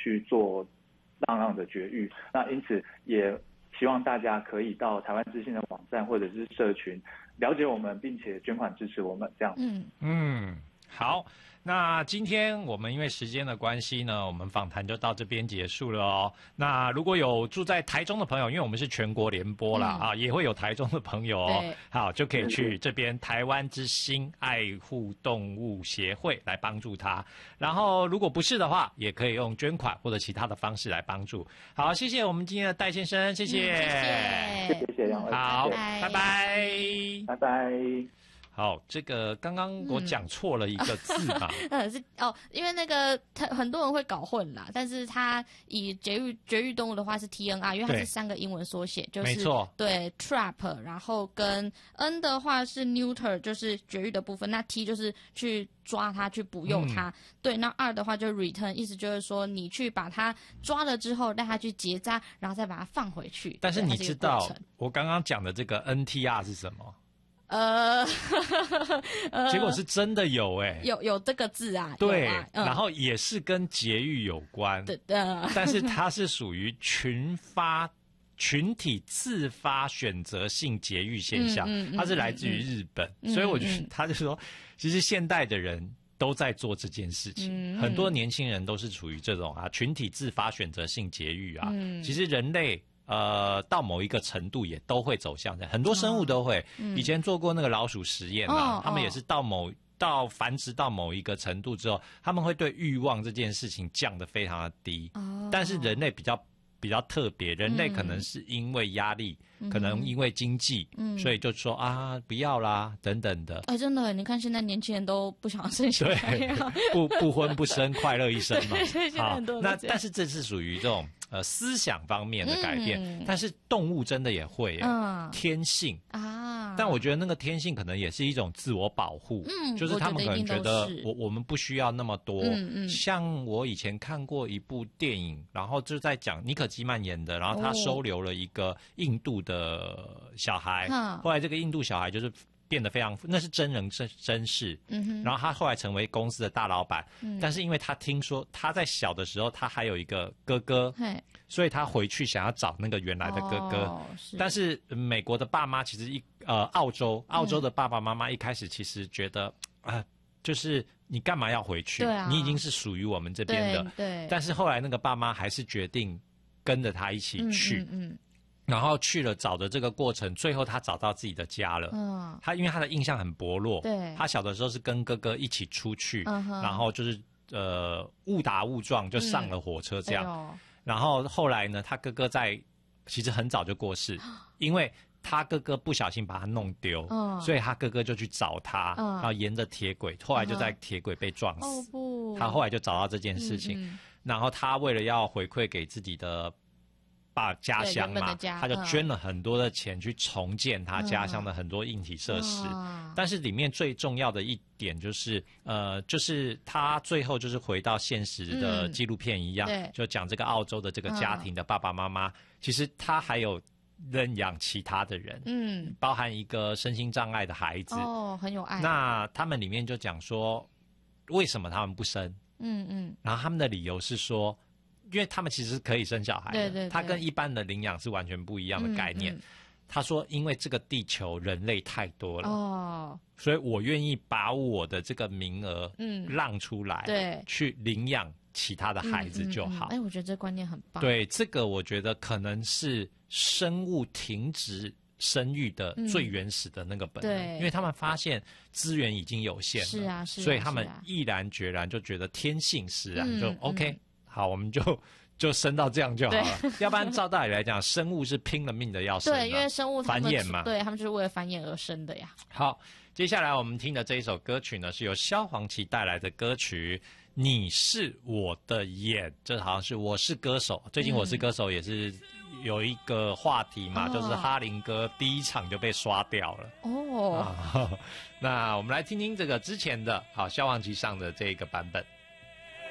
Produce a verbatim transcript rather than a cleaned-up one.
去做浪浪的绝育。那因此也希望大家可以到台湾之星的网站或者是社群了解我们，并且捐款支持我们这样。 嗯嗯，好。那今天我们因为时间的关系呢，我们访谈就到这边结束了哦。那如果有住在台中的朋友，因为我们是全国联播啦、嗯、啊，也会有台中的朋友哦，好，就可以去这边台湾之星爱护动物协会来帮助他。然后如果不是的话，也可以用捐款或者其他的方式来帮助。好，谢谢我们今天的戴先生，谢谢， 嗯、 谢谢，谢谢两位， 好，拜拜， 拜拜。 好，这个刚刚我讲错了一个字嘛？ 嗯，是哦，因为那个他很多人会搞混啦，但是他以绝育绝育动物的话是 T N R， 因为它是三个英文缩写，就是没错， 对 trap， 然后跟 N 的话是 neuter， 就是绝育的部分，那 T 就是去抓它去捕诱它、嗯，对，那 R 的话就是 return， 意思就是说你去把它抓了之后，让它去结扎，然后再把它放回去。 但是你知道我刚刚讲的这个 N T R 是什么？ 呃， 结果是真的有哎、欸， 有有这个字啊， 对、 啊嗯， 然后也是跟节育有关， 对的， 但是它是属于群发、群体自发选择性节育现象，嗯嗯、它是来自于日本，嗯、所以我觉得他就说，其实现代的人都在做这件事情，嗯、很多年轻人都是处于这种啊群体自发选择性节育啊，嗯、其实人类。呃，到某一个程度也都会走向这样，很多生物都会。哦嗯、以前做过那个老鼠实验啊，哦、他们也是到某到繁殖到某一个程度之后，他们会对欲望这件事情降得非常的低。哦、但是人类比较比较特别，人类可能是因为压力，嗯、可能因为经济，嗯、所以就说啊不要啦等等的。 哎，真的，你看现在年轻人都不想生小孩， 不不婚不生，快乐一生嘛。 对，现在很多那但是这是属于这种。呃，思想方面的改变，嗯、但是动物真的也会，嗯，天性啊。但我觉得那个天性可能也是一种自我保护，嗯，就是他们可能觉得我我们不需要那么多。嗯嗯。像我以前看过一部电影，然后就在讲尼可基曼演的，然后他收留了一个印度的小孩，哦、后来这个印度小孩就是变得非常，那是真人真真事，嗯哼。然后他后来成为公司的大老板，嗯，但是因为他听说他在小的时候他还有一个哥哥，所以他回去想要找那个原来的哥哥，哦、是但是美国的爸妈其实一呃澳洲澳洲的爸爸妈妈一开始其实觉得啊、呃，就是你干嘛要回去？啊、你已经是属于我们这边的， 对。对但是后来那个爸妈还是决定跟着他一起去，嗯。嗯嗯然后去了找的这个过程，最后他找到自己的家了。嗯，他因为他的印象很薄弱，对，他小的时候是跟哥哥一起出去，嗯、然后就是呃误打误撞就上了火车这样。嗯哎、然后后来呢，他哥哥在其实很早就过世，因为他哥哥不小心把他弄丢，嗯、所以他哥哥就去找他，嗯、然后沿着铁轨，后来就在铁轨被撞死。哦不，他后来就找到这件事情，嗯嗯、然后他为了要回馈给自己的。把家乡嘛，他就捐了很多的钱去重建他家乡的很多硬体设施。嗯、但是里面最重要的一点就是，呃，就是他最后就是回到现实的纪录片一样，嗯、就讲这个澳洲的这个家庭的爸爸妈妈，嗯、其实他还有认养其他的人，嗯，包含一个身心障碍的孩子，哦， 很有爱。 那他们里面就讲说，为什么他们不生？嗯嗯，然后他们的理由是说。因为他们其实是可以生小孩的，对对对，他跟一般的领养是完全不一样的概念。嗯嗯、他说，因为这个地球人类太多了，哦，所以我愿意把我的这个名额嗯让出来，对，去领养其他的孩子就好。哎、 嗯嗯嗯，我觉得这观念很棒。 对，这个我觉得可能是生物停止生育的最原始的那个本能，嗯、因为他们发现资源已经有限了， 是啊，是啊， 所以他们毅然决然就觉得天性使然，嗯、就 OK。嗯好，我们就就生到这样就好了。要不然照道理来讲，生物是拼了命的要生，啊。对， 因为生物繁衍嘛， 对他们就是为了繁衍而生的呀。 好，接下来我们听的这一首歌曲呢，是由萧煌奇带来的歌曲《你是我的眼》，这好像是《我是歌手》。最近《我是歌手》也是有一个话题嘛，嗯、就是哈林哥第一场就被刷掉了。哦，啊、那我们来听听这个之前的，好，萧煌奇上的这个版本。